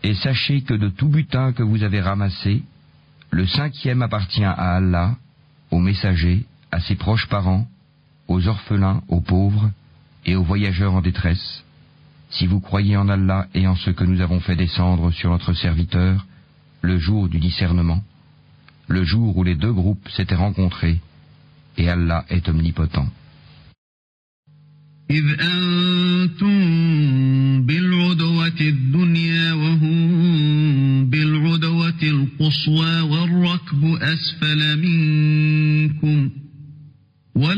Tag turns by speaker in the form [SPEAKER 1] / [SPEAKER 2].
[SPEAKER 1] Et sachez que de tout butin que vous avez ramassé, le 5e appartient à Allah, aux messagers, à ses proches parents, aux orphelins, aux pauvres et aux voyageurs en détresse. Si vous croyez en Allah et en ce que nous avons fait descendre sur notre serviteur, le jour du discernement, le jour où les deux groupes s'étaient rencontrés, et Allah est omnipotent.
[SPEAKER 2] إذ أنتم بالعدوة الدنيا وهم بالعدوة القصوى والركب أسفل منكم